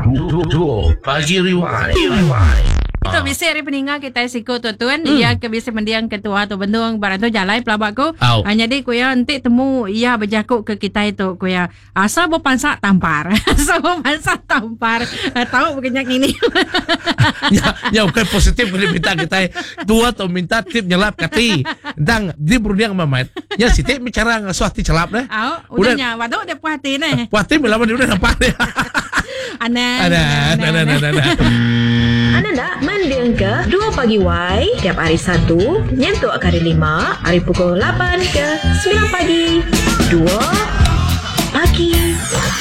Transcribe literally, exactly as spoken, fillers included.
Dua Pagi Rewind. Rewind. Tu biasa hari peninggal kita siko tuan-tuan hmm. ia ke biasa mendiang ketua tu bendung barang tu jalan pelabak ko hanya dia ko ya nanti temu ia berjakuk ke kita itu ko ya asal bo pansak tampar asal bo pansak tampar tahu begini ini ya ya bukan positif boleh minta kita tua tu minta tip nyelap kati dang di berdiang mamat ya si tip bicara ngasuati celap deh au udahnya waduh dia puati nih puati melawan dia udah nampak deh ana ana ana ana ana Anda nak mendiang ke dua Pagi Y tiap hari Sabtu nyentuh hari lima hari pukul lapan ke sembilan pagi. dua Pagi